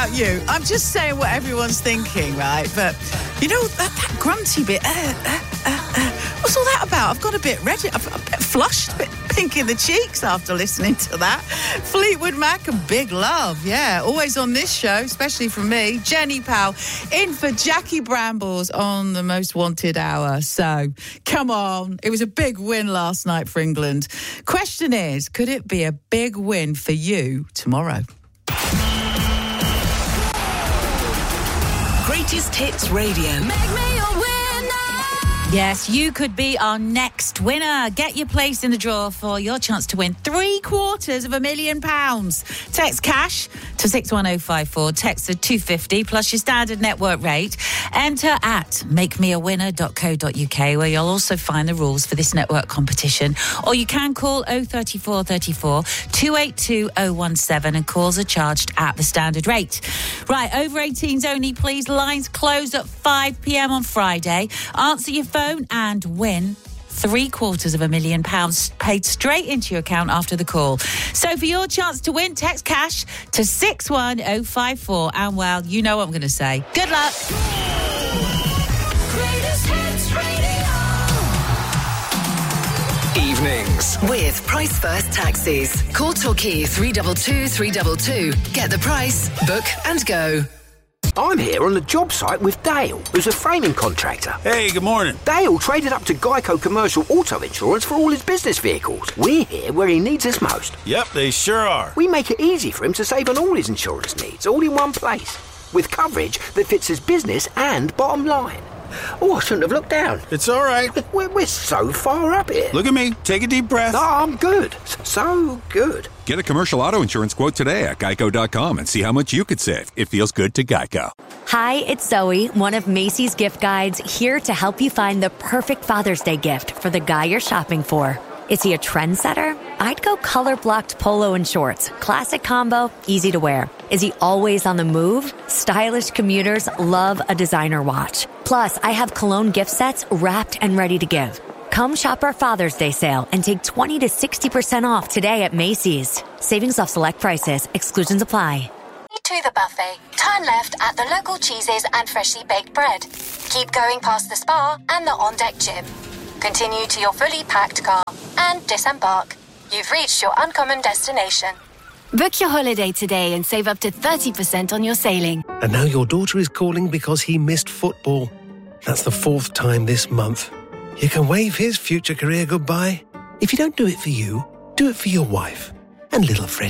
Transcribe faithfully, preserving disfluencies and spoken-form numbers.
about you. I'm just saying what everyone's thinking, right? But, you know, that, that grunty bit, uh, uh, uh, uh, what's all that about? I've got a bit red, I'm a bit flushed, a bit pink in the cheeks after listening to that. Fleetwood Mac and Big Love, yeah. Always on this show, especially from me, Jenny Powell, in for Jackie Brambles on the Most Wanted Hour. So, come on. It was a big win last night for England. Question is, could it be a big win for you tomorrow? Greatest Hits Radio. Make me a winner. Yes, you could be our next winner. Get your place in the draw for your chance to win three quarters of a million pounds. Text cash to six one oh five four. Text the two fifty plus your standard network rate. Enter at make me a winner dot co dot uk, where you'll also find the rules for this network competition. Or you can call oh three four three four, two eight two oh one seven, and calls are charged at the standard rate. Right, over eighteens only, please. Lines close at five p.m. on Friday. Answer your phone and win three quarters of a million pounds paid straight into your account after the call. So for your chance to win, text cash to six one oh five four. And, well, you know what I'm going to say. Good luck. Greatest Hits Radio. Evenings with Price First Taxis. Call Torquay three two two, three two two. Get the price, book and go. I'm here on the job site with Dale, who's a framing contractor. Hey, good morning. Dale traded up to Geico Commercial Auto Insurance for all his business vehicles. We're here where he needs us most. Yep, they sure are. We make it easy for him to save on all his insurance needs, all in one place, with coverage that fits his business and bottom line. Oh, I shouldn't have looked down. It's all right. We're, we're so far up here. Look at me. Take a deep breath. Oh, I'm good. So good. Get a commercial auto insurance quote today at geico dot com and see how much you could save. It feels good to Geico. Hi, it's Zoe, one of Macy's gift guides, here to help you find the perfect Father's Day gift for the guy you're shopping for. Is he a trendsetter? I'd go color-blocked polo and shorts. Classic combo, easy to wear. Is he always on the move? Stylish commuters love a designer watch. Plus, I have cologne gift sets wrapped and ready to give. Come shop our Father's Day sale and take twenty to sixty percent off today at Macy's. Savings off select prices. Exclusions apply. To the buffet. Turn left at the local cheeses and freshly baked bread. Keep going past the spa and the on-deck gym. Continue to your fully packed car and disembark. You've reached your uncommon destination. Book your holiday today and save up to thirty percent on your sailing. And now your daughter is calling because he missed football. That's the fourth time this month. You can wave his future career goodbye. If you don't do it for you, do it for your wife and little Fred.